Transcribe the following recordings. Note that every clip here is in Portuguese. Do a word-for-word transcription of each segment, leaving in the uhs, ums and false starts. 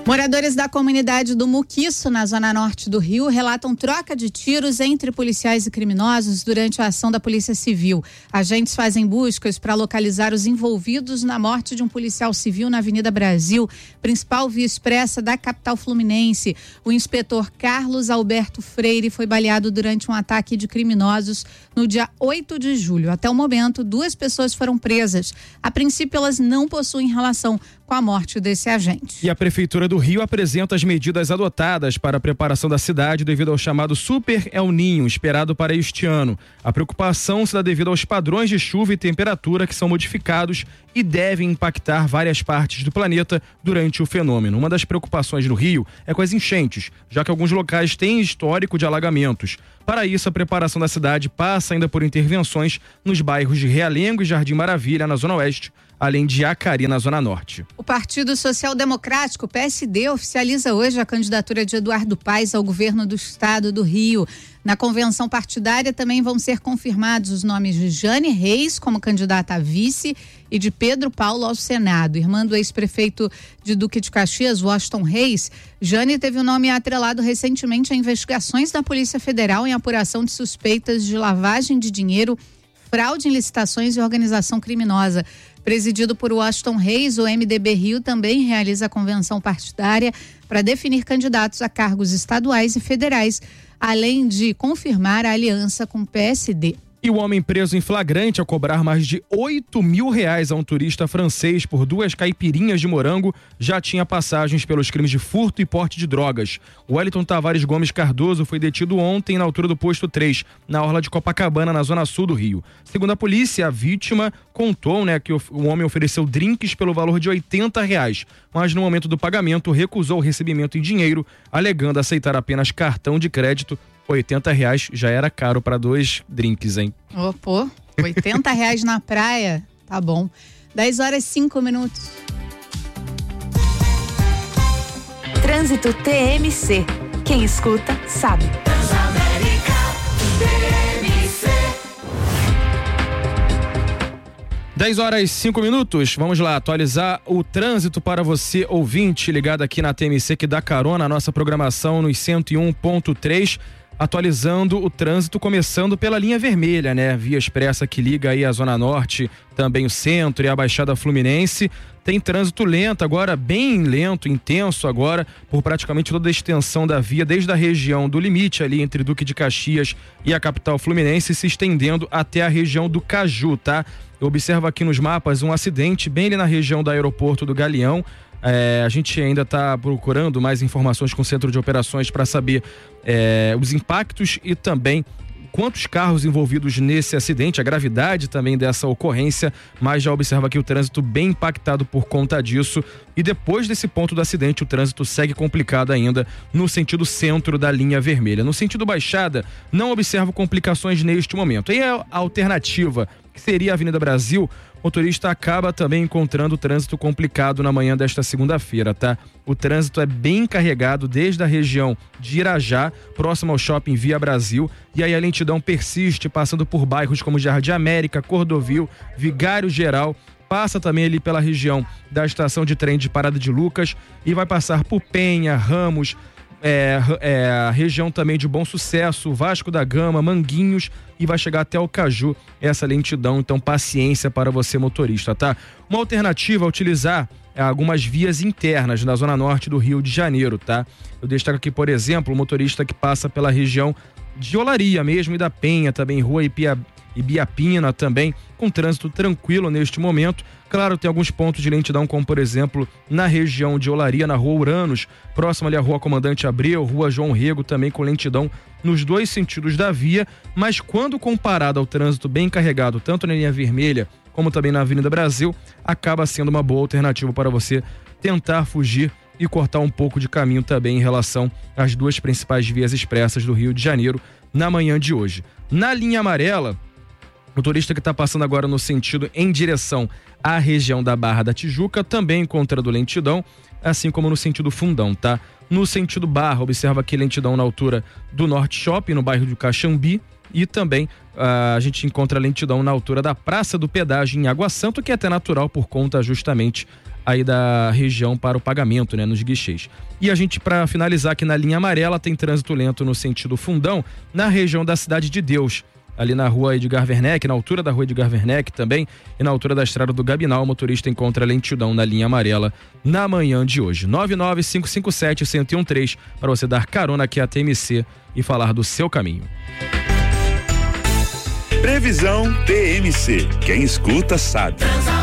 Moradores da comunidade do Muquiço, na zona norte do Rio, relatam troca de tiros entre policiais e criminosos durante a ação da Polícia Civil. Agentes fazem buscas para localizar os envolvidos na morte de um policial civil na Avenida Brasil, principal via expressa da capital fluminense. O inspetor Carlos Alberto Freire foi baleado durante um ataque de criminosos no dia oito de julho. Até o momento, duas pessoas foram presas. A princípio, elas não possuem relação com a morte desse agente. E a Prefeitura do Rio apresenta as medidas adotadas para a preparação da cidade devido ao chamado Super El Ninho, esperado para este ano. A preocupação se dá devido aos padrões de chuva e temperatura que são modificados e devem impactar várias partes do planeta durante o fenômeno. Uma das preocupações no Rio é com as enchentes, já que alguns locais têm histórico de alagamentos. Para isso, a preparação da cidade passa ainda por intervenções nos bairros de Realengo e Jardim Maravilha, na Zona Oeste, além de Acari, na Zona Norte. O Partido Social Democrático, P S D, oficializa hoje a candidatura de Eduardo Paes ao governo do estado do Rio. Na convenção partidária também vão ser confirmados os nomes de Jane Reis como candidata a vice e de Pedro Paulo ao Senado. Irmã do ex-prefeito de Duque de Caxias, Washington Reis, Jane teve o nome atrelado recentemente a investigações da Polícia Federal em apuração de suspeitas de lavagem de dinheiro, fraude em licitações e organização criminosa. Presidido por Washington Reis, o M D B Rio também realiza a convenção partidária para definir candidatos a cargos estaduais e federais, além de confirmar a aliança com o P S D. E o homem preso em flagrante ao cobrar mais de oito mil reais a um turista francês por duas caipirinhas de morango já tinha passagens pelos crimes de furto e porte de drogas. O Wellington Tavares Gomes Cardoso foi detido ontem na altura do posto três, na orla de Copacabana, na zona sul do Rio. Segundo a polícia, a vítima contou, né, que o, o homem ofereceu drinks pelo valor de oitenta reais, mas no momento do pagamento recusou o recebimento em dinheiro, alegando aceitar apenas cartão de crédito. oitenta reais já era caro para dois drinks, hein? Oh, pô, oitenta reais na praia, tá bom. dez horas e cinco minutos. Trânsito T M C. Quem escuta, sabe. Transamérica T M C. dez horas e cinco minutos, vamos lá, atualizar o trânsito para você, ouvinte, ligado aqui na T M C, que dá carona à nossa programação nos cento e um ponto três. Atualizando o trânsito, começando pela linha vermelha, né? Via expressa que liga aí a Zona Norte, também o centro e a Baixada Fluminense. Tem trânsito lento agora, bem lento, intenso agora, por praticamente toda a extensão da via, desde a região do limite ali entre Duque de Caxias e a capital fluminense, se estendendo até a região do Caju, tá? Eu observo aqui nos mapas um acidente bem ali na região do aeroporto do Galeão. É, a gente ainda está procurando mais informações com o Centro de Operações para saber é, os impactos e também quantos carros envolvidos nesse acidente, a gravidade também dessa ocorrência, mas já observa aqui o trânsito bem impactado por conta disso. E depois desse ponto do acidente, o trânsito segue complicado ainda no sentido centro da linha vermelha. No sentido Baixada, não observo complicações neste momento. E a alternativa, que seria a Avenida Brasil, o motorista acaba também encontrando trânsito complicado na manhã desta segunda-feira, tá? O trânsito é bem carregado desde a região de Irajá, próximo ao shopping Via Brasil, e aí a lentidão persiste, passando por bairros como Jardim América, Cordovil, Vigário Geral, passa também ali pela região da estação de trem de Parada de Lucas e vai passar por Penha, Ramos, É, é, a região também de Bom Sucesso, Vasco da Gama, Manguinhos e vai chegar até o Caju, essa lentidão, então paciência para você motorista, tá? Uma alternativa é utilizar é, algumas vias internas na zona norte do Rio de Janeiro, tá? Eu destaco aqui, por exemplo, o motorista que passa pela região de Olaria mesmo e da Penha, também Rua Ipia, Ibiapina também, com trânsito tranquilo neste momento. Claro, tem alguns pontos de lentidão, como por exemplo, na região de Olaria, na Rua Uranos, próximo ali à Rua Comandante Abreu, Rua João Rego, também com lentidão nos dois sentidos da via, mas quando comparado ao trânsito bem carregado, tanto na linha vermelha como também na Avenida Brasil, acaba sendo uma boa alternativa para você tentar fugir e cortar um pouco de caminho também em relação às duas principais vias expressas do Rio de Janeiro na manhã de hoje. Na linha amarela, o motorista que está passando agora no sentido em direção à região da Barra da Tijuca também encontrando lentidão, assim como no sentido Fundão, tá? No sentido Barra, observa aqui lentidão na altura do Norte Shopping, no bairro do Caxambi, e também uh, a gente encontra lentidão na altura da Praça do Pedágio em Água Santa, que é até natural por conta justamente aí da região para o pagamento, né, nos guichês. E a gente, para finalizar aqui na linha amarela, tem trânsito lento no sentido Fundão, na região da Cidade de Deus, ali na rua Edgar Werneck, na altura da rua Edgar Werneck também, e na altura da estrada do Gabinal, o motorista encontra lentidão na linha amarela na manhã de hoje. nove nove cinco cinco sete, um zero um três para você dar carona aqui à T M C e falar do seu caminho. Previsão T M C. Quem escuta sabe.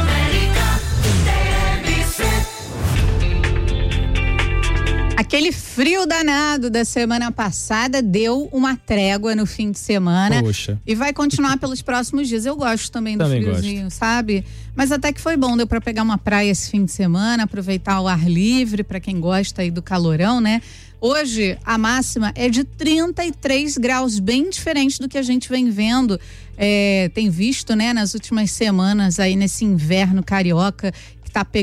Aquele frio danado da semana passada deu uma trégua no fim de semana. Poxa. E vai continuar pelos próximos dias. Eu gosto também do também friozinho, gosto. sabe? Mas até que foi bom, deu pra pegar uma praia esse fim de semana, aproveitar o ar livre, pra quem gosta aí do calorão, né? Hoje a máxima é de trinta e três graus, bem diferente do que a gente vem vendo, é, tem visto, né, nas últimas semanas aí nesse inverno carioca que tá pegando